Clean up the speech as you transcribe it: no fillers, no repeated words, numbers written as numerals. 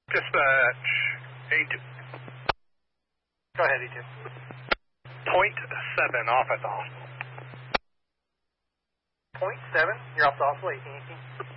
Dispatch, 8. Go ahead, E2. Point 7, off at the hospital. Point 7, you're off the hospital, 1818.